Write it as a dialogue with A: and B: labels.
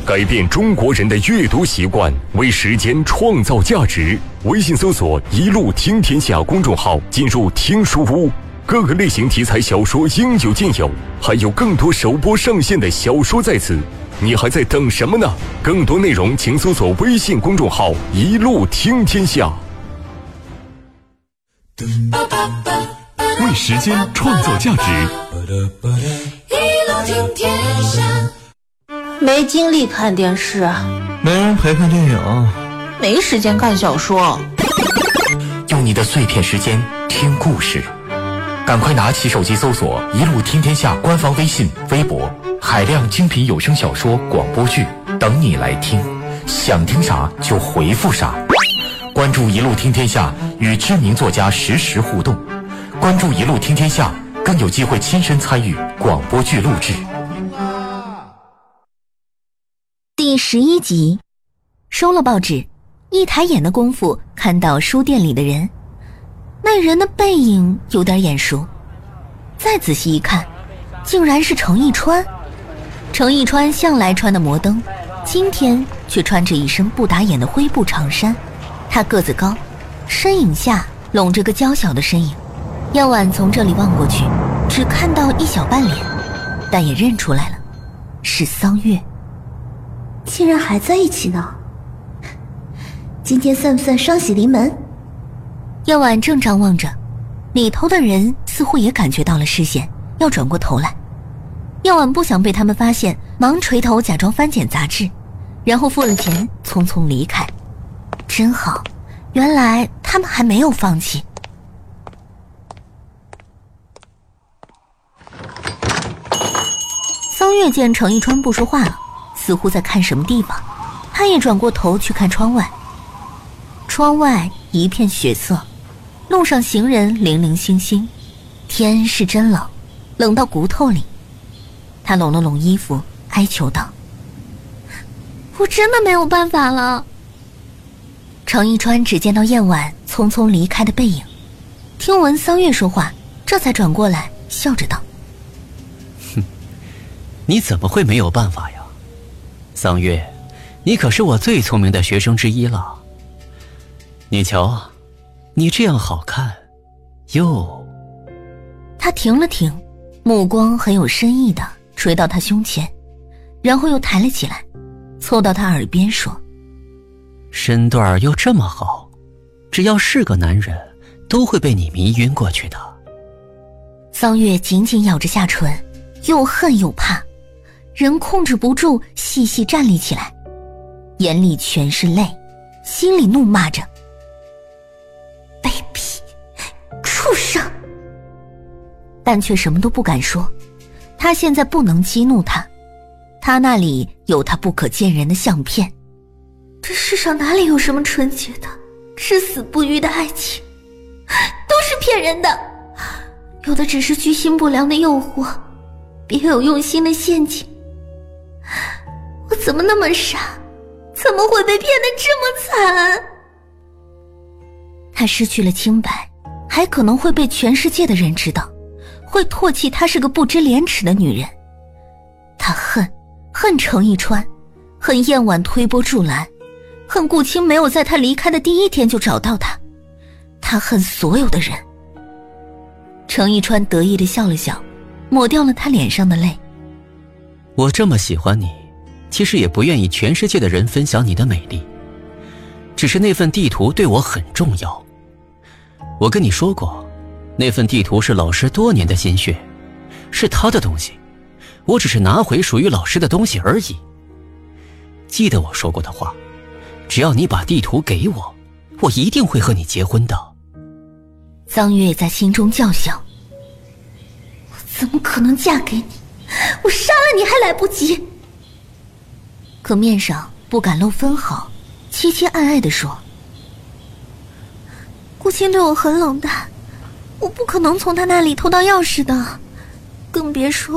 A: 改变中国人的阅读习惯，为时间创造价值。微信搜索“一路听天下”公众号，进入听书屋，各个类型题材小说应有尽有，还有更多首播上线的小说在此。你还在等什么呢？更多内容请搜索微信公众号“一路听天下”。
B: 为时间创造价值，
C: 一路听天下。
D: 没精力看电视，
E: 没人陪看电影，
D: 没时间看小说。
F: 用你的碎片时间听故事，赶快拿起手机搜索“一路听天下”官方微信、微博，海量精品有声小说、广播剧等你来听，想听啥就回复啥。关注“一路听天下”，与知名作家实时互动。关注“一路听天下”，更有机会亲身参与广播剧录制。
G: 第11集，收了报纸，一抬眼的功夫看到书店里的人，那人的背影有点眼熟，再仔细一看，竟然是程一川。程一川向来穿的摩登，今天却穿着一身不打眼的灰布长衫。他个子高，身影下拢着个娇小的身影。燕婉从这里望过去，只看到一小半脸，但也认出来了，是桑月。
H: 竟然还在一起呢，今天算不算双喜临门？
G: 燕婉正张望着，里头的人似乎也感觉到了视线，要转过头来。燕婉不想被他们发现，忙垂头假装翻检杂志，然后付了钱匆匆离开。真好，原来他们还没有放弃。桑月见程一川不说话了，似乎在看什么地方，他也转过头去看窗外。窗外一片血色，路上行人零零星星，天是真冷，冷到骨头里。他拢了拢衣服，哀求道：“我真的没有办法了。”程一川只见到燕婉匆匆离开的背影，听闻桑月说话，这才转过来笑着道：“
I: 你怎么会没有办法呀？桑月，你可是我最聪明的学生之一了。你瞧，你这样好看，哟。”他停了停，目光很有深意的垂到他胸前，然后又抬了起来，凑到他耳边说：“身段又这么好，只要是个男人，都会被你迷晕过去的。”桑月紧紧咬着下唇，又恨又怕，人控制不住细细站立起来，眼里全是泪，心里怒骂着：“卑鄙，畜生！”但却什么都不敢说。他现在不能激怒他，他那里有他不可见人的相片。
H: 这世上哪里有什么纯洁的、至死不渝的爱情，都是骗人的，有的只是居心不良的诱惑，别有用心的陷阱。我怎么那么傻，怎么会被骗得这么惨？
G: 他失去了清白，还可能会被全世界的人知道，会唾弃她是个不知廉耻的女人。他恨程一川，恨燕婉推波助澜，恨顾青没有在他离开的第一天就找到他，他恨所有的人。程一川得意地笑了笑，抹掉了他脸上的泪。我这么喜欢你，其实也不愿意全世界的人分享你的美丽，只是那份地图对我很重要。我跟你说过，那份地图是老师多年的心血，是他的东西，我只是拿回属于老师的东西而已。记得我说过的话，只要你把地图给我，我一定会和你结婚的。桑月在心中叫嚣：“
H: 我怎么可能嫁给你？我杀了你还来不及！”
G: 可面上不敢露分毫，凄凄爱爱地说：“
H: 顾青对我很冷淡，我不可能从他那里偷到钥匙的，更别说